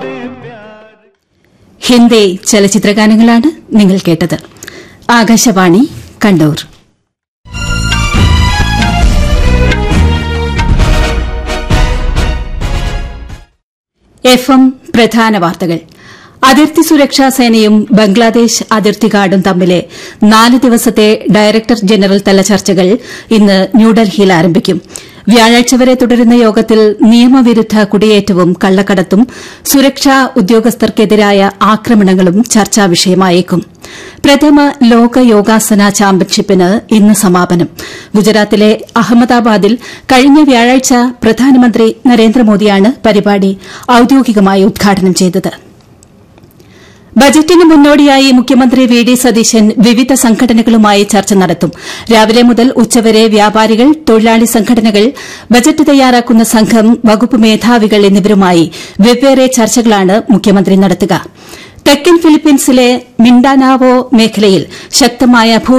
ഹിന്ദി ചലച്ചിത്രഗാനങ്ങളാണ് നിങ്ങൾ കേട്ടത്. ആകാശവാണി കണ്ണൂർ. FM പ്രധാന വാർത്തകൾ. അതിർത്തി സുരക്ഷാ സേനയും ബംഗ്ലാദേശ് അതിർത്തി ഗാർഡും തമ്മിലെ 4 ദിവസത്തെ ഡയറക്ടർ ജനറൽ തല ചർച്ചകൾ ഇന്ന് ന്യൂഡൽഹിയിൽ ആരംഭിക്കും. വ്യാഴാഴ്ച വരെ തുടരുന്ന യോഗത്തിൽ നിയമവിരുദ്ധ കുടിയേറ്റവും കള്ളക്കടത്തും സുരക്ഷാ ഉദ്യോഗസ്ഥർക്കെതിരായ ആക്രമണങ്ങളും ചർച്ചാ വിഷയമായേക്കും. പ്രഥമ ലോക യോഗാസന ചാമ്പ്യൻഷിപ്പിന് ഇന്ന് സമാപനം. ഗുജറാത്തിലെ അഹമ്മദാബാദിൽ കഴിഞ്ഞ വ്യാഴാഴ്ച പ്രധാനമന്ത്രി നരേന്ദ്രമോദിയാണ് പരിപാടി ഔദ്യോഗികമായി ഉദ്ഘാടനം ചെയ്തത്. ബജറ്റിന് മുന്നോടിയായി മുഖ്യമന്ത്രി വി ഡി സതീശൻ വിവിധ സംഘടനകളുമായി ചർച്ച നടത്തും. രാവിലെ മുതൽ ഉച്ചവരെ വ്യാപാരികൾ, തൊഴിലാളി സംഘടനകൾ, ബജറ്റ് തയ്യാറാക്കുന്ന സംഘം, വകുപ്പ് മേധാവികൾ എന്നിവരുമായി വെവ്വേറെ ചർച്ചകളാണ് മുഖ്യമന്ത്രി നടത്തുക. തെക്കൻ ഫിലിപ്പീൻസിലെ മിൻഡാനാവോ മേഖലയിൽ ശക്തമായ